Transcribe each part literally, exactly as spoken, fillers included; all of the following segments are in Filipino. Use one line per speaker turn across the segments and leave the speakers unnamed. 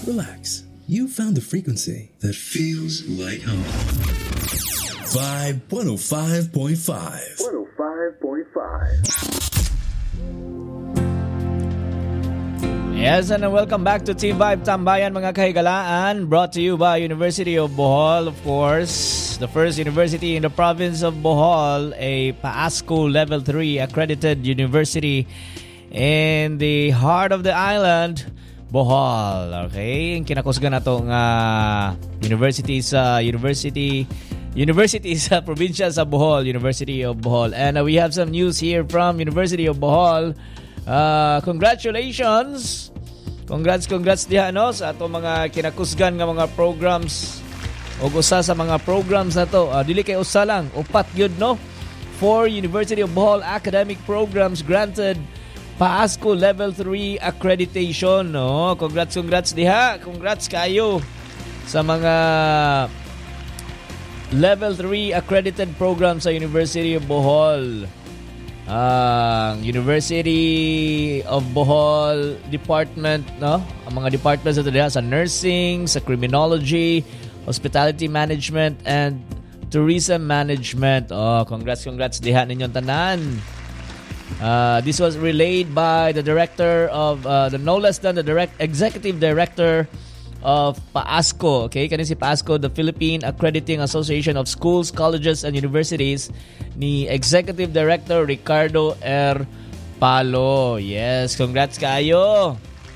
Relax. You found the frequency that feels like home. Vibe one oh five point five. one oh five point five.
Yes, and welcome back to Team Vibe Tambayan, mga kahigalaan. Brought to you by University of Bohol, of course. The first university in the province of Bohol, a PAASCO Level three accredited university in the heart of the island, Bohol. Okay, kinakusgan na itong uh, university sa University University sa probinsya sa Bohol, University of Bohol. And uh, we have some news here from University of Bohol. Uh, congratulations! Congrats, congrats diha no sa ato mga kinakusgan nga mga programs o usa sa mga programs na to. Uh, dili kay usa lang, upat gyud no. Four University of Bohol academic programs granted PAASCO Level three accreditation no. Congrats, congrats diha. Congrats kayo sa mga Level three accredited programs sa University of Bohol. Ang uh, University of Bohol Department, no? Ang mga departments ito diha sa nursing, sa criminology, hospitality management, and tourism management. Oh, congrats, congrats diha ninyong tanan. Uh, this was relayed by the director of, uh, the no less than the direct executive director of PAASCO. Okay, kanin si PAASCO, the Philippine Accrediting Association of Schools, Colleges, and Universities, ni Executive Director Ricardo R. Palo. Yes, congrats kayo.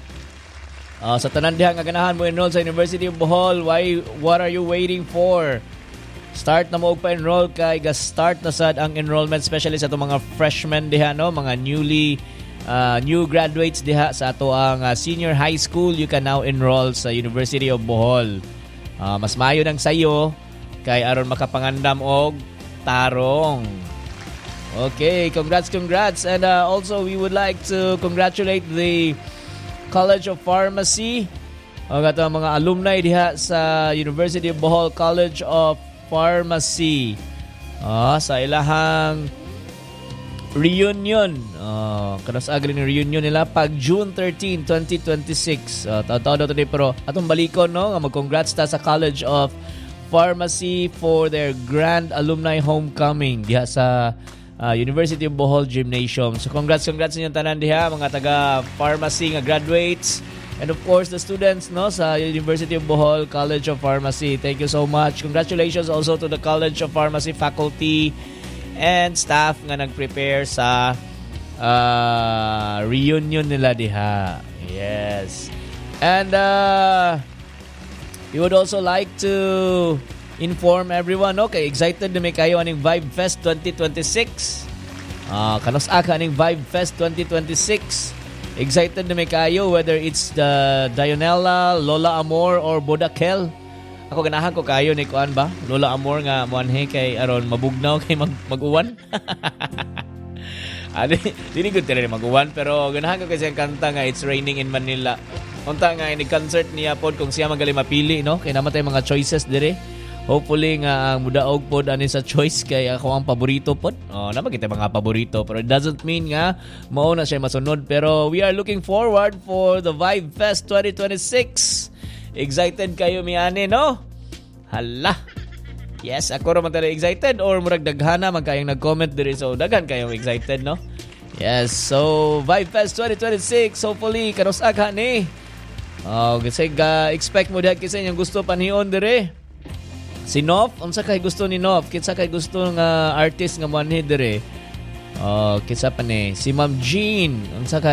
Uh, sa tanan diha nga ganahan mo enroll sa University of Bohol, why what are you waiting for? Start na mo og pa-enroll kay ga-start na sad ang enrollment, especially sa itong mga freshmen diha no, mga newly Uh, new graduates diha sa ato ang uh, senior high school. You can now enroll sa University of Bohol. Uh, mas maayo nang sayo kay aron makapangandam og tarong. Okay, congrats, congrats. And uh, also we would like to congratulate the College of Pharmacy. Ang ato mga alumni diha sa University of Bohol College of Pharmacy. Uh, sa ilahang reunion. Uh, kanas agri ni reunion nila pag June thirteenth, twenty twenty-six. Uh, Taon-taon daw today pero atong balikon no, nga mag-congrats ta sa College of Pharmacy for their grand alumni homecoming diha sa uh, University of Bohol Gymnasium. So congrats, congrats ninyong tanan diha mga taga pharmacy nga graduates. And of course the students no sa University of Bohol College of Pharmacy. Thank you so much. Congratulations also to the College of Pharmacy faculty and staff nga nag-prepare sa uh, reunion nila diha. Yes. And uh, we would also like to inform everyone, okay, excited na may kayo aning Vibe Fest twenty twenty-six. Uh, kanos aka aning Vibe Fest twenty twenty-six. Excited na may kayo whether it's the Dionella, Lola Amor, or Bodakel. Ako ganahan ko kayo ni kuan ba? Lola Amor nga muanhe kay aron mabugnaw kay mag mag-uwan. Ani, dili gud tira mag-uwan pero ganahan ko kasi ang kanta nga It's Raining in Manila. Unta nga ni concert niya pod kung siya magali mapili no kay namatay mga choices dire. Hopefully nga ang mudaog pod ani sa choice kay ako ang paborito pod. Oh, naman kita mga paborito pero it doesn't mean nga mao na siya masunod pero we are looking forward for the Vibe Fest twenty twenty-six. Excited kayo miani no? Hala. Yes, ako ra man tala excited or murag daghana man kayong nag-comment diri so daghan kayong excited no? Yes, so Vibe Fest twenty twenty-six hopefully kanos agha ni. Oh, kasi ga expect mo diha kasi yung gusto panhion dire. Si Nov, unsa kay gusto ni Nov? Kinsa kay gusto nga artist nga manhi dire? Oh, kinsa pa ni? Si Ma'am Jean, unsa kay